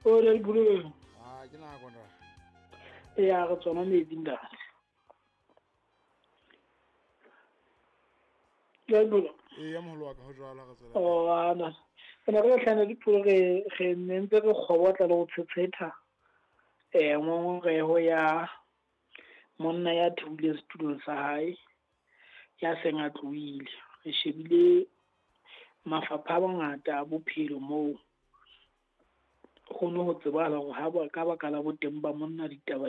O re bulu. ke nako nra. Ya go tsona metsi nda. Ya bulu. Ya moholo wa ka ho jwala ka tsela pele. O ana. Kana re tlhana di pulo ge nentse re khobotla le go tsetsetha. Ngwe ho ya monna ya thuleng setulong sa hae ya seng a tlohile. Re shebile mafapha a mangata a bophelo moo go no go tsebala gore ha ba ka baka la boteng ba monna ditaba